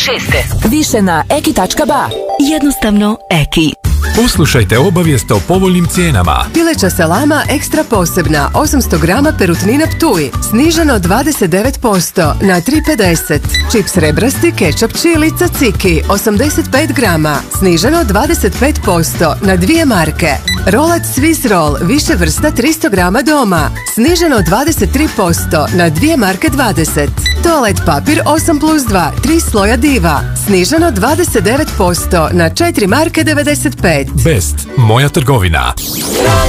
Više na eki.ba. Jednostavno Eki. Poslušajte obavijest o povoljnim cijenama. Pileća salama ekstra posebna 800 grama perutnina Ptuj sniženo 29% na 3,50. Čips rebrasti kečap čili Caciki 85 grama sniženo 25% na 2 marke. Rolac Swiss roll više vrsta 300 grama doma sniženo 23% na 2 marke 20. Toalet papir 8+2 3 sloja Diva sniženo 29% na 4 marke 95. Best, moja trgovina.